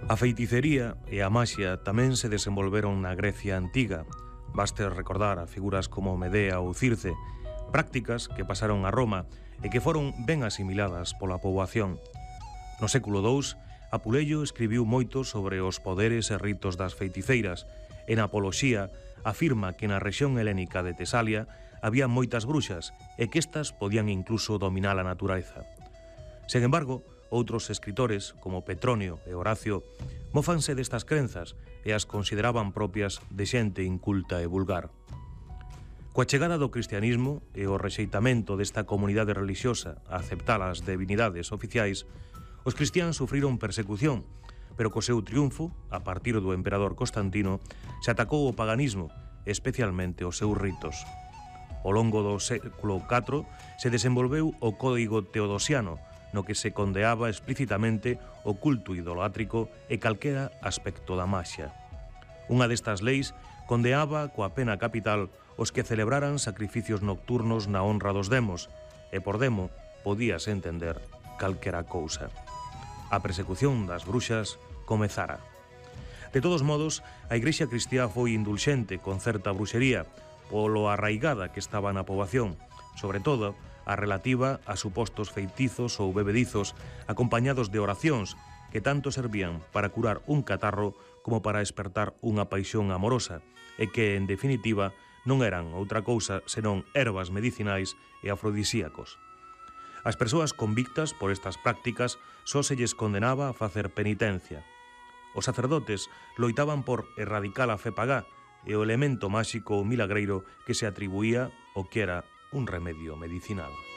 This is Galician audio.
A feiticería e a maxia tamén se desenvolveron na Grecia antiga. Baste recordar a figuras como Medea ou Circe, prácticas que pasaron a Roma e que foron ben asimiladas pola poboación. No século II, Apuleyo escribiu moito sobre os poderes e ritos das feiticeiras, e na Apoloxía afirma que na rexión helénica de Tesalia había moitas bruxas e que estas podían incluso dominar a natureza. Sen embargo, outros escritores, como Petronio e Horacio, mófanse destas crenzas e as consideraban propias de xente inculta e vulgar. Coa chegada do cristianismo e o rexeitamento desta comunidade religiosa a aceptar as divinidades oficiais, os cristiáns sufriron persecución, pero co seu triunfo, a partir do emperador Constantino, se atacou o paganismo, especialmente os seus ritos. Ao longo do século IV se desenvolveu o Código Teodosiano, no que se condeaba explícitamente o culto idolátrico e calquera aspecto da maxia. Unha destas leis condeaba coa pena capital os que celebraran sacrificios nocturnos na honra dos demos, e por demo podíase entender calquera cousa. A persecución das bruxas comezara. De todos modos, a Igrexa cristiá foi indulxente con certa bruxería, polo arraigada que estaba na poboación, sobre todo a relativa a supostos feitizos ou bebedizos acompañados de oracións que tanto servían para curar un catarro como para despertar unha paixón amorosa e que, en definitiva, non eran outra cousa senón ervas medicinais e afrodisíacos. As persoas convictas por estas prácticas só se lles condenaba a facer penitencia. Os sacerdotes loitaban por erradicar a fe pagá e o elemento máxico ou milagreiro que se atribuía ao que era un remedio medicinal.